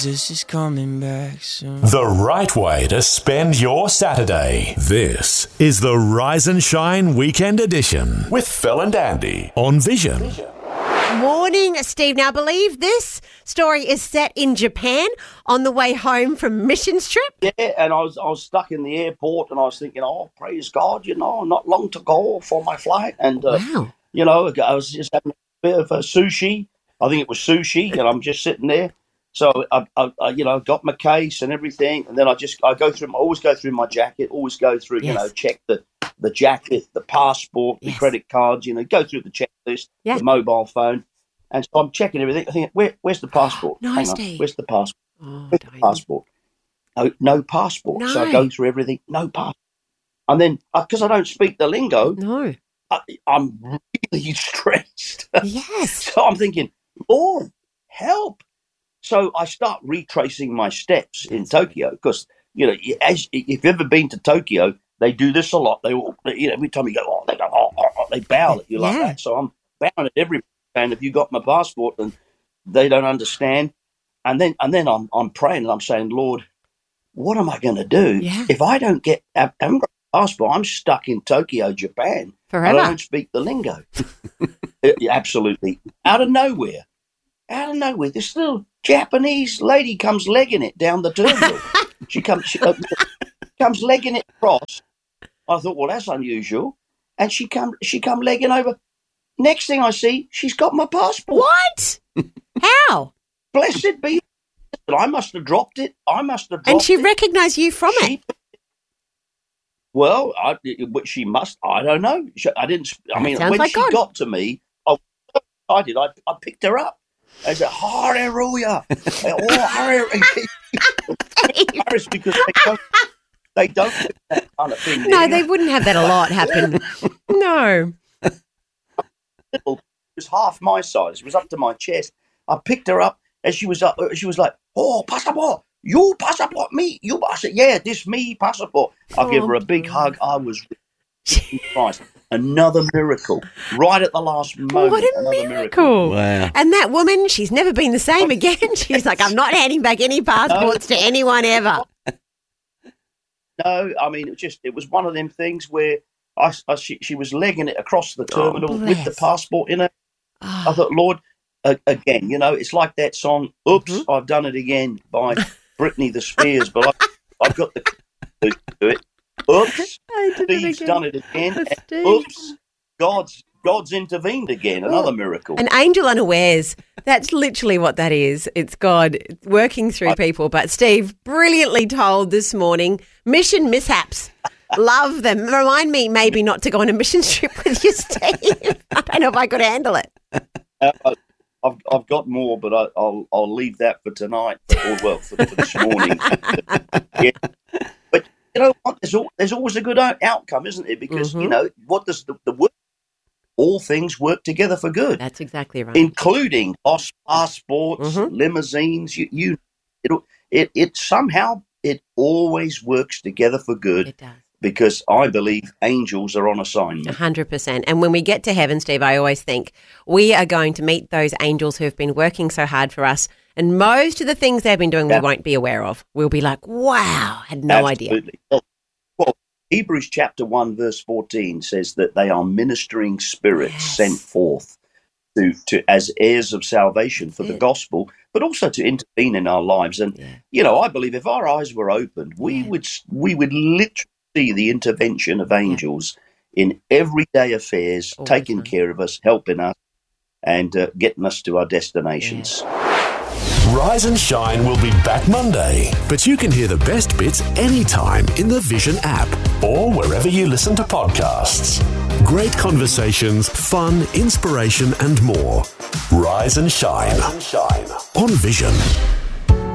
This is coming back soon. The right way to spend your Saturday. This is the Rise and Shine Weekend Edition with Phil and Andy on Vision. Morning, Steve. Now, I believe this story is set in Japan on the way home from missions trip. Yeah, and I was stuck in the airport, and I was thinking, oh, praise God, not long to go for my flight. And, Wow. I was just having a bit of sushi. I think it was sushi, and I'm just sitting there. So I got my case and everything, and then I always go through my jacket, always go through, Yes. check the jacket, the passport, the Yes. credit cards, go through the checklist, Yeah. the mobile phone. And so I'm checking everything. I think, where's the passport? No, Hang on, Steve. where's the passport? Oh, Where's the don't. passport? No passport. So I No. go through everything, no passport. And then, because I don't speak the lingo, No. I'm really stressed. Yes. So I'm thinking, Lord, help. So I start retracing my steps in Tokyo because, if you've ever been to Tokyo, they do this a lot. They all, every time you go, they bow at you like Yeah. that. So I'm bowing at everybody. And if you got my passport, and they don't understand. And then I'm praying and I'm saying, Lord, what am I going to do Yeah. if I haven't got a passport? I'm stuck in Tokyo, Japan. Forever. I don't speak the lingo. Absolutely. Out of nowhere, this little Japanese lady comes legging it down the terminal. she comes legging it across. I thought, well, that's unusual. And she come legging over. Next thing I see, she's got my passport. What? How? Blessed be. I must have dropped it. And she recognised you from it. Well, she must. I don't know. I didn't. I mean, sounds when like she God. got to me, I was so excited. I picked her up. I said, "Hallelujah!" Because they don't do that kind of thing. No, they wouldn't have that a lot happen. No. It was half my size. It was up to my chest. I picked her up, and she was like, "Oh, passport! You passport me? You?" I said, "Yeah, this me passport." I give her a big hug. I was Christ. Another miracle, right at the last moment. What a another miracle. Wow. And that woman, she's never been the same again. She's like, I'm not handing back any passports to anyone ever. No, I mean, it was one of them things where she was legging it across the terminal with the bless. passport in it. Oh, I thought, Lord, again, it's like that song, Oops, I've Done It Again by Britney the Spears, but I've got the to do it. Oops, I did it Steve's again. done it again. And Steve. oops, God's intervened again. Another miracle. An angel unawares. That's literally what that is. It's God working through people. But Steve, brilliantly told this morning, mission mishaps. Love them. Remind me maybe not to go on a mission trip with you, Steve. I don't know if I could handle it. I've got more, but I'll leave that for tonight, or for this morning. Yeah. But you know what? There's always a good outcome, isn't there? Because what does the work? All things work together for good, That's exactly right. including lost passports, limousines. It somehow always works together for good. It does. Because I believe angels are on assignment. 100%. And when we get to heaven, Steve, I always think we are going to meet those angels who have been working so hard for us. And most of the things they've been doing we won't be aware of. We'll be like, wow, had no idea. Absolutely. Well, Hebrews chapter 1, verse 14 says that they are ministering spirits sent forth to as heirs of salvation for the gospel, but also to intervene in our lives. And, I believe if our eyes were opened, we would literally see the intervention of angels in everyday affairs, taking care of us, helping us, and getting us to our destinations. Rise and Shine will be back Monday, but you can hear the best bits anytime in the Vision app or wherever you listen to podcasts. Great conversations, fun, inspiration, and more. Rise and Shine on Vision.